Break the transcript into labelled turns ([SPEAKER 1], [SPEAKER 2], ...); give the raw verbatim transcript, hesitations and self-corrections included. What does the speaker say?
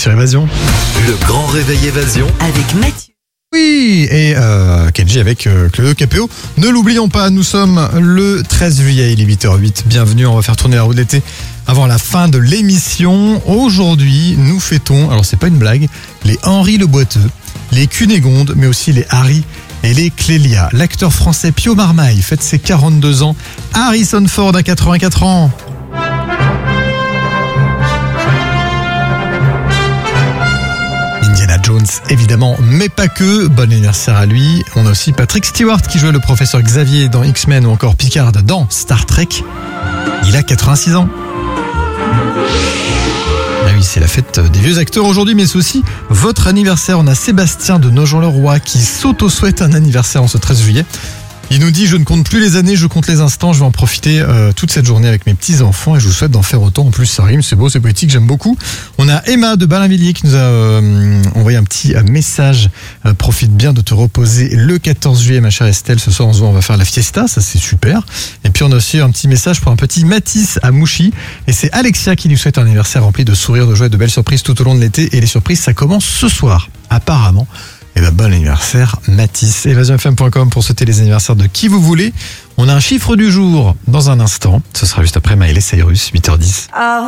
[SPEAKER 1] sur Évasion.
[SPEAKER 2] Le grand réveil Évasion.
[SPEAKER 3] Avec Mathieu.
[SPEAKER 1] Oui, et euh, Kenji avec euh, Claude Capéo. Ne l'oublions pas, nous sommes le treize juillet, il est huit heures huit. Bienvenue, on va faire tourner la roue de l'été avant la fin de l'émission. Aujourd'hui, nous fêtons, alors c'est pas une blague, les Henri le Boiteux, les Cunégonde, mais aussi les Harry et les Clélia. L'acteur français Pio Marmaille fête ses quarante-deux ans. Harrison Ford a quatre-vingt-quatre ans. Indiana Jones, évidemment, mais pas que. Bon anniversaire à lui. On a aussi Patrick Stewart qui jouait le professeur Xavier dans X-Men ou encore Picard dans Star Trek. Il a quatre-vingt-six ans. Ah oui, c'est la fête des vieux acteurs aujourd'hui, mais c'est aussi votre anniversaire. On a Sébastien de Nogent-le-Roi qui s'auto-souhaite un anniversaire en ce treize juillet. Il nous dit « Je ne compte plus les années, je compte les instants. Je vais en profiter euh, toute cette journée avec mes petits-enfants et je vous souhaite d'en faire autant. En plus, ça rime, c'est beau, c'est poétique, j'aime beaucoup. » On a Emma de Balinvilliers qui nous a euh, envoyé un petit euh, message. Euh, profite bien de te reposer le quatorze juillet, ma chère Estelle. Ce soir, on se voit, on va faire la fiesta, ça c'est super. Et puis, on a aussi un petit message pour un petit Mathis à Mouchy. Et c'est Alexia qui lui souhaite un anniversaire rempli de sourires, de joie et de belles surprises tout au long de l'été. Et les surprises, ça commence ce soir, apparemment. Et ben bon anniversaire Mathis. évasion f m point com pour souhaiter les anniversaires de qui vous voulez. On a un chiffre du jour dans un instant. Ce sera juste après Miley Cyrus, huit heures dix.